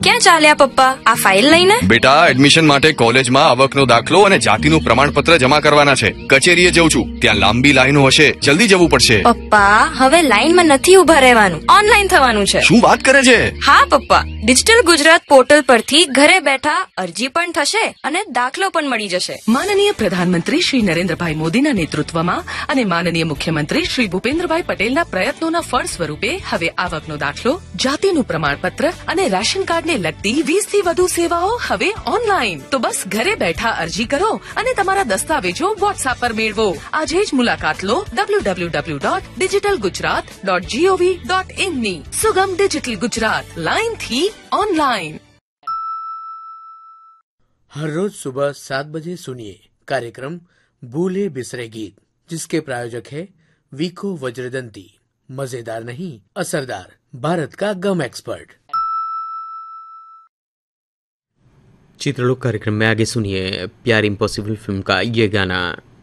ક્યાં ચાલ્યા પપ્પા? આ ફાઇલ લઈને? બેટા, એડમિશન માટે કોલેજમાં આવકનો દાખલો અને જાતિનું પ્રમાણપત્ર જમા કરવાના છે. કચેરીએ જઉં છું, ત્યાં લાંબી લાઈનો હશે, જલ્દી જવું પડશે. પપ્પા, હવે લાઈનમાં નથી ઉભા રહેવાનું, ઓનલાઈન થવાનું છે. શું વાત કરે છે? હા પપ્પા, ડિજિટલ ગુજરાત પોર્ટલ પરથી ઘરે બેઠા અરજી પણ થશે અને દાખલો પણ મળી જશે. માનનીય પ્રધાનમંત્રી શ્રી નરેન્દ્રભાઈ મોદીના નેતૃત્વમાં અને માનનીય મુખ્યમંત્રી શ્રી ભૂપેન્દ્રભાઈ પટેલના પ્રયત્નોના ફળ સ્વરૂપે હવે આવકનો દાખલો, જાતિનું પ્રમાણપત્ર અને રેશન કાર્ડને લગતી 20 થી વધુ સેવાઓ હવે ઓનલાઈન. તો બસ ઘરે બેઠા અરજી કરો અને તમારા દસ્તાવેજો વોટ્સએપ પર મેળવો. આજે જ મુલાકાત લો www.digitalgujarat.gov.in ની. સુગમ ડિજિટલ ગુજરાત, લાઈનથી ऑनलाइन। हर रोज सुबह 7 बजे सुनिए कार्यक्रम भूले बिसरे गीत, जिसके प्रायोजक है वीको वज्रदंती। मजेदार नहीं, असरदार, भारत का गम एक्सपर्ट। चित्रलोक कार्यक्रम में आगे सुनिए प्यार इम्पॉसिबल फिल्म का ये गाना।